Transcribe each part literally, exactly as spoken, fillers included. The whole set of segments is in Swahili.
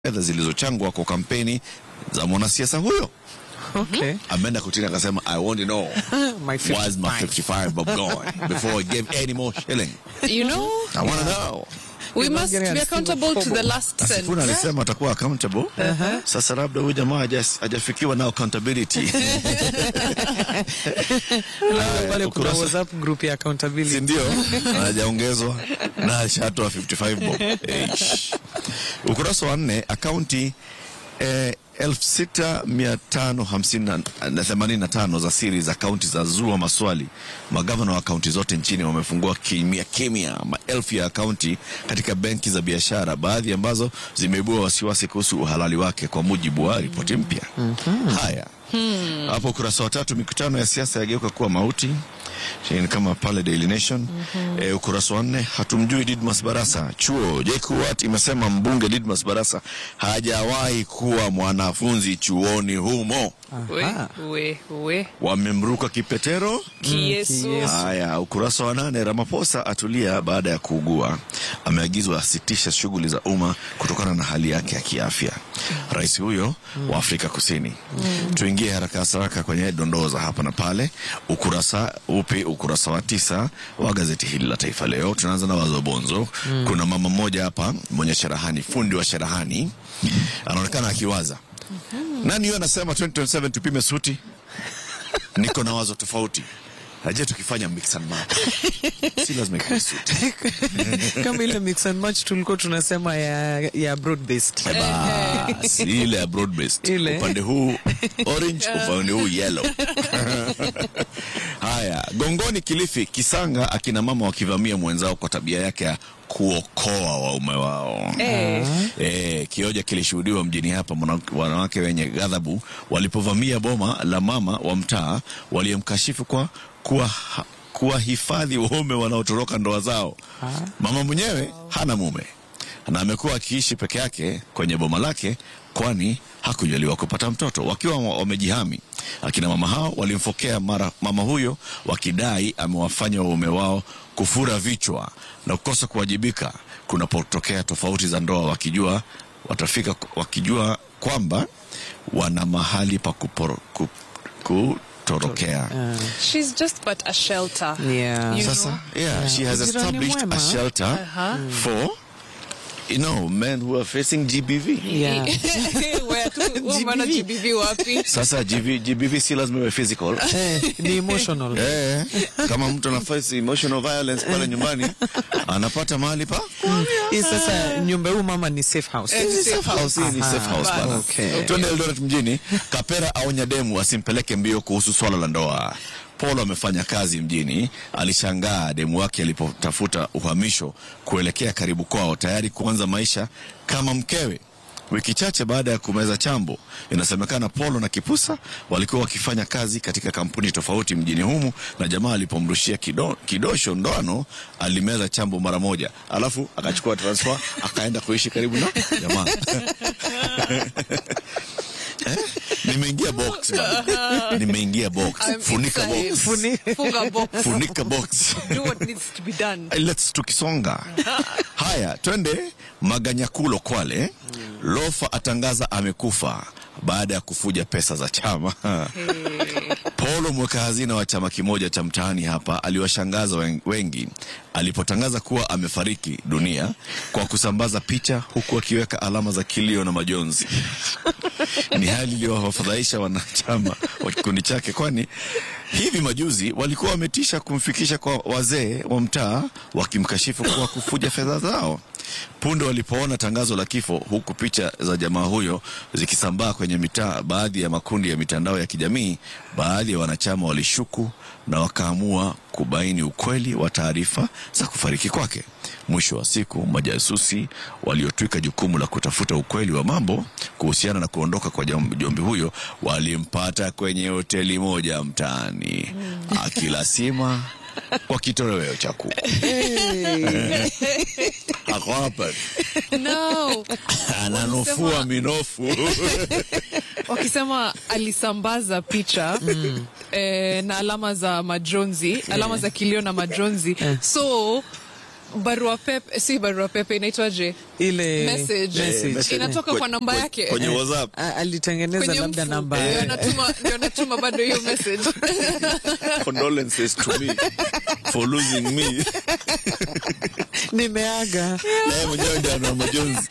fedha zilizochangwa kwa kampeni za mwanasiasa huyo. Okay. Ameenda kutini akasema, I want to know my where's my fifty-five bob going before I give any more shilling. You know, I want to know. we must be accountable to the last cent. Asifuna alisema atakuwa accountable. Uh-huh. Sasa labda huyu jamaa hajafikiwa na accountability. Wale kuna WhatsApp group ya accountability. Si ndio? Hajaongezwa na ashatoa fifty-five bob. Eish. Ukurasa wa nne, akaunti eh, elfu sita mia tano hamsini na themanini na tano za siri za akaunti za zua maswali. Magavana wa akaunti zote nchini wamefungua kimya kimya maelfu ya akaunti katika benki za biashara, baadhi ambazo zimeibua wasiwasi kuhusu uhalali wake, kwa mujibu wa ripoti mpya. Mm-hmm. Haya. Hmm. Hapo ukurasa wa tatu, mikutano ya siasa yageuka kuwa mauti. Ni kama pale Daily Nation. Mm-hmm. E, ukurasa wa nne, hatumjui Didmas Barasa. Chuo J K U A T imesema mbunge Didmas Barasa hajawahi kuwa mwanafunzi chuoni humo. We, we, we. Wamemruka kipetero Kiesu. Haya, ukurasa wa nane, Ramaphosa atulia baada ya kuugua. Ameagizwa asitisha shughuli za umma kutokana na hali yake ya kiafya. Rais huyo mm. wa Afrika Kusini. Mm. Tuingie haraka haraka kwenye dondoza hapa na pale. Ukurasa upi, ukurasa wa tisa wa gazeti hili la Taifa Leo. Tunaanza na wazo bonzo. Mm. Kuna mama mmoja hapa mwenye cherehani, fundi wa cherehani. Anaonekana akiwaza. Mm-hmm. Nani yeye anasema twenty twenty-seven tupime suti? Niko na wazo tofauti. Haje tukifanya mix and match. Si lazima ikuwe suti. Kama ile mix and match tulikuwa tunasema ya ya broad based. Basi ile ya broad based. Upande huu orange, upande huu yellow. Haya, Gongoni Kilifi, Kisanga, akina mama wakivamia mwenzao kwa tabia yake ya kuokoa waume wao. Eh, eh kioja kilishuhudiwa mjini hapa, wanawake wenye ghadhabu walipovamia boma la mama wa mtaa waliyemkashifu kwa kuwa kuwa hifadhi waume wanaotoroka ndoa zao. Ha? Mama mwenyewe hana mume na amekuwa akiishi peke yake kwenye boma lake, kwani hakujaliwa kupata mtoto. Wakiwa wamejihami, akina mama hao walimfokea mara mama huyo, wakidai amewafanya waume wao kufura vichwa na kukosa kuwajibika kunapotokea tofauti za ndoa, wakijua watafika wakijua kwamba wana mahali pa kuporo, ku, ku, torokea. Uh, she's just but a shelter. Yeah. You Sasa, know? yeah, yeah, she has established a shelter uh-huh. for, you know, men who are facing G B V. Yeah. Where to? Woman G B V wapi? Sasa G B V si lazima iwe physical. Eh, ni emotional. Eh, kama mtu anaface emotional violence pale nyumbani, anapata mahali pa. Hii sasa nyumba huu mama ni safe house. Eh, Ni safe house, ni safe house bana. Okay. Twende Eldoret mjini. Kapera aonya demu asimpeleke mbio kuhusu swala la ndoa. Polo amefanya kazi mjini, alishangaa demu wake alipotafuta uhamisho kuelekea karibu kwao, tayari kuanza maisha kama mkewe. Wiki chache baada ya kumeza chambo, inasemekana Polo na Kipusa walikuwa wakifanya kazi katika kampuni tofauti mjini humu, na jamaa alipomrushia kido, kidosho ndoano, alimeza chambo mara moja, alafu akachukua transfer akaenda kuishi karibu na jamaa. Eh? Nimeingia box bana. Nimeingia box. Funika box. Funga box. Funika box. Do what needs to be done. Let's tukisonga. Haya, twende Maganyakulo Kwale. Lofa atangaza amekufa baada ya kufuja pesa za chama. Hey. Polo, mweka hazina wa chama kimoja cha mtaani hapa, aliwashangaza wengi alipotangaza kuwa amefariki dunia kwa kusambaza picha huku akiweka alama za kilio na majonzi. Ni hali iliyowafadhaisha wanachama wa kikundi chake, kwani hivi majuzi walikuwa wametisha kumfikisha kwa wazee wa mtaa wakimkashifu kwa kufuja fedha zao. Punde walipoona tangazo la kifo, huku picha za jamaa huyo zikisambaa kwenye mitaa, baadhi ya makundi ya mitandao ya kijamii, baadhi ya wanachama walishuku na wakaamua kubaini ukweli wa taarifa za kufariki kwake. Mwisho wa siku, majasusi waliotwika jukumu la kutafuta ukweli wa mambo kuhusiana na kuondoka kwa jombi huyo walimpata kwenye hoteli moja mtaani akilasima kwa kitoweo cha kuku. Ako hapa. No. Ananofua minofu. Wakisema alisambaza picha mm. eh, na alama za majonzi, alama za kilio na majonzi. So barua pepe, si barua pepe, inaitwaje? Ile Message. message. message. Inatoka kwa namba Kwe- yake. kwenye WhatsApp. A- alitengeneza Kwenye labda mfu. namba Ndio anatuma, ndio anatuma bado hiyo message. Condolences to me for losing me. nimeaga. Na yeye mwenyewe ndio ana majonzi.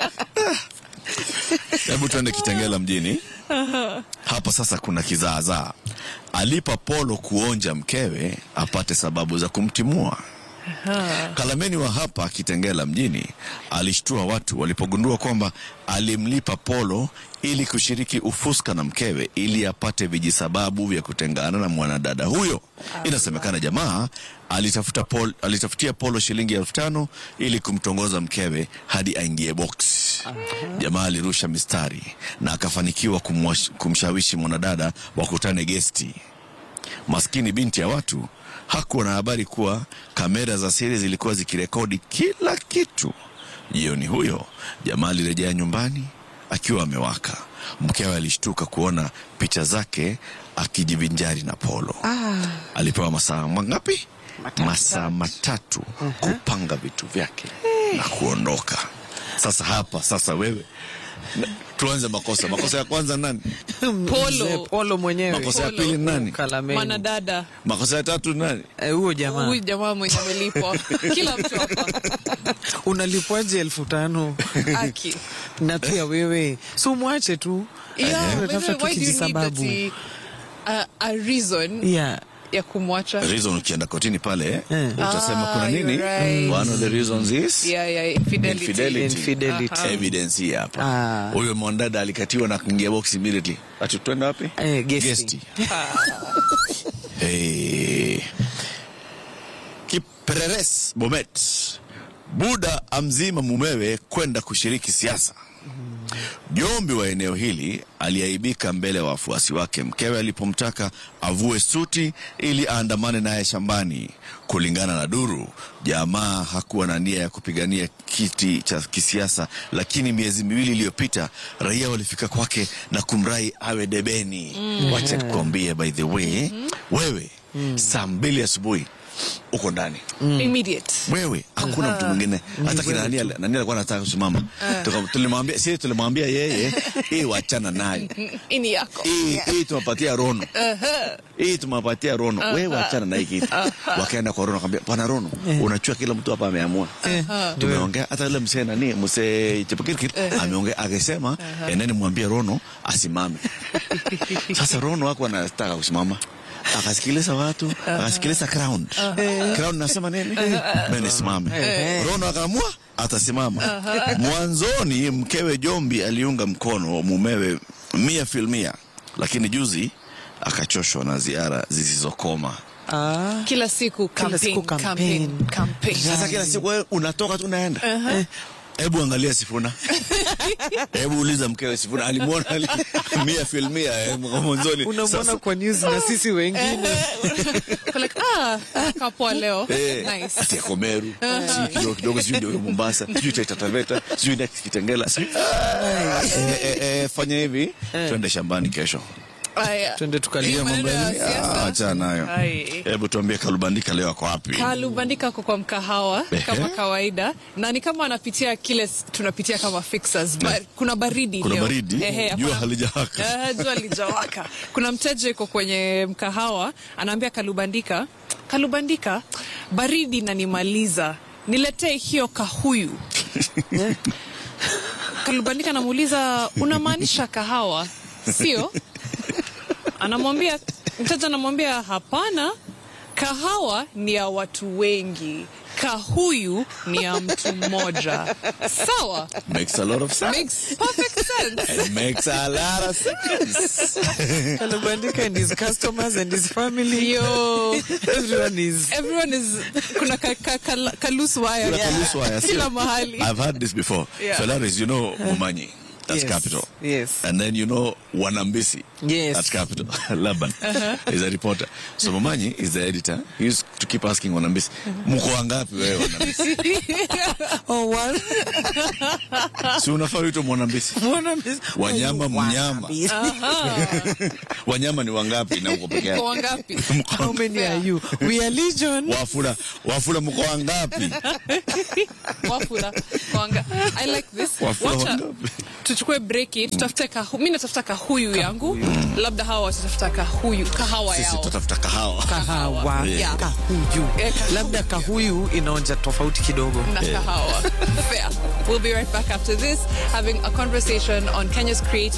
Hebu tuende Kitengela mjini. Hapa sasa kuna kizaazaa. Alipa Polo kuonja mkewe apate sababu za kumtimua. Kalameni wa hapa Kitengela mjini alishtua watu walipogundua kwamba alimlipa Polo ili kushiriki ufuska na mkewe ili apate vijisababu vya kutengana na mwanadada huyo. Inasemekana jamaa alitafuta Pol, alitafutia Polo shilingi elfu tano ili kumtongoza mkewe hadi aingie box. Jamaa alirusha mistari na akafanikiwa kumwash, kumshawishi mwanadada wakutane gesti. Maskini binti ya watu hakuwa na habari kuwa kamera za siri zilikuwa zikirekodi kila kitu. Jioni huyo jamaa alirejea nyumbani akiwa amewaka. Mkewe alishtuka kuona picha zake akijivinjari na Polo. Ah. Alipewa masaa mangapi? Masaa matatu kupanga vitu vyake na kuondoka. Sasa hapa sasa wewe na, tuanze makosa. Makosa ya kwanza nani? Polo. Mzee Polo mwenyewe. Makosa ya pili nani? Kalameni. Mwanadada. Makosa ya tatu nani? Eh, huyo jamaa. Huyu jamaa mwenye amelipwa. Kila mtu hapa. Unalipwaje elfu tano? Aki. Na pia wewe. So mwache tu. Yeah, Eh, why tafuta tu why do you need kijisababu. ati, a, a reason Yeah. ya kumwacha? Reason ukienda kotini pale eh, Eh. utasema Ah, kuna nini? you're right. One of the reasons is Yeah, yeah, infidelity. Infidelity. Infidelity. Aha. evidence hii hapa. Ah. Huyo mwanadada alikatiwa na kuingia box immediately. Ati twende wapi? Eh, guesti. Guesti. Eh. Kipereres Bomet. Buda amzima mumewe kwenda kushiriki siasa. Jombi wa eneo hili aliaibika mbele ya wafuasi wake mkewe alipomtaka avue suti ili aandamane naye shambani. Kulingana na duru, jamaa hakuwa na nia ya kupigania kiti cha kisiasa, lakini miezi miwili iliyopita raia walifika kwake na kumrai awe debeni. Mm. Wacha nikwambie by the way, mm. wewe mm. saa mbili asubuhi uko ndani. Mm. Immediate. Wewe hakuna uh-huh. mtu mwingine hata kina nani nani alikuwa anataka kusimama. Uh. Tulimwambia sisi tulimwambia yeye hii wachana nayo. Ini yako. Hii hii tumapatia Rono. Uh-huh. Hii tumapatia Rono. Uh-huh. Wewe wachana na hii kitu. Uh-huh. Wakaenda kwa Rono akamwambia bwana Rono, uh-huh. unachua kila mtu hapa ameamua. Uh-huh. Tumeongea hata yule msee nani msee Chepakirikir uh-huh. ameongea akisema uh-huh. eneni mwambie Rono asimame. Sasa Rono wako anataka kusimama. Akasikiliza watu, uh-huh. akasikiliza Crown. Uh-huh. Crown nasema nini? Uh-huh. Mimi nisimame. Uh-huh. Rono akaamua atasimama. Uh-huh. Mwanzoni mkewe Jombi aliunga mkono mumewe mia filmia, lakini juzi akachoshwa na ziara zisizokoma. Ah. Kila siku campaign, Kila siku campaign, campaign. campaign. Sasa kila siku wewe unatoka tu unaenda. Uh-huh. Hebu angalia Sifuna. Hebu uliza mkewe Sifuna alimuona ali, mia filmia eh, mwanzoni. Unamwona kwa news na sisi wengine. Like ah, kapoa leo. Eh, nice. Ati Komeru, si kidogo kidogo sio ndio Mombasa, sio Taita Taveta, sio next Kitengela. Eh, eh, eh, fanya hivi, twende shambani kesho. Aya. Twende tukalia Hiyo mambo maneno ya ya. siasa. Ah, acha nayo. Ai. Hebu tuambie Kalubandika leo ako wapi? Kalubandika ako kwa mkahawa Ehe. kama kawaida, na ni kama anapitia kile s- tunapitia kama fixers. Ba, kuna baridi Kuna leo. baridi? Ehe, Jua hapana. halijawaka. Eh, jua halijawaka. Kuna mteja yuko kwenye mkahawa anaambia Kalubandika, Kalubandika, baridi inanimaliza, niletee hiyo kahuyu. Kalubandika anamuuliza, unamaanisha kahawa sio? Anamwambia, mteja anamwambia hapana, kahawa ni ya watu wengi, kahuyu ni ya mtu mmoja. Sawa? Makes a lot of sense. Makes perfect sense. It makes a lot of sense. Kalubandika and his customers and his family. Yo, Everyone is. everyone is kuna ka, ka, ka, ka loose wire. Kuna ka loose wire, sio? Kila mahali. I've heard this before. Yeah. Solaris, you know Mumanyi. That's Yes. Capital. Yes. And then you know Wanambisi. Yes. That's Capital. Laban is a reporter. So Momanyi is the editor. He used to keep asking Wanambisi, "Muko wangapi wewe Wanambisi?" Oh, what? Si unafaa uitwe Mwanambisi. Mwanambisi. Wanyama mnyama. Wanambisi. Wanyama ni wangapi na uko peke yako? Kwa wangapi? How many are you? We are legion. Wafula, Wafula mko wangapi? Wafula. Kwa wanga- I like this. Wafula Wacha wangapi? tuchukue breki, tutafute kahu. Mimi natafuta kahuyu yangu. Labda hawa watatafuta kahuyu, kahawa Sisi yao. tutafuta kahawa. Kahawa. Yeah. Kahuyu. Eh, kahuyu. Labda kahuyu inaonja tofauti kidogo. Na kahawa. Fair. We'll be right back after this, having a conversation on Kenya's creative